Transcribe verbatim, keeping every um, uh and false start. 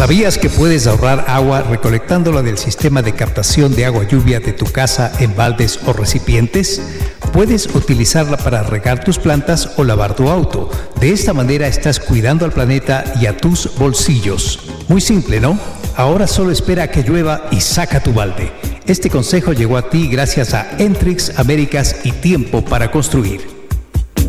¿Sabías que puedes ahorrar agua recolectándola del sistema de captación de agua lluvia de tu casa en baldes o recipientes? Puedes utilizarla para regar tus plantas o lavar tu auto. De esta manera estás cuidando al planeta y a tus bolsillos. Muy simple, ¿no? Ahora solo espera a que llueva y saca tu balde. Este consejo llegó a ti gracias a Entrix Américas y Tiempo para Construir.